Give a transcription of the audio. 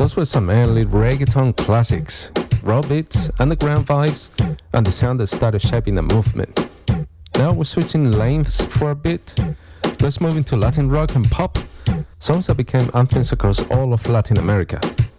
Those were some early reggaeton classics, raw beats, underground vibes, and the sound that started shaping the movement. Now we're switching lanes for a bit. Let's move into Latin rock and pop, songs that became anthems across all of Latin America.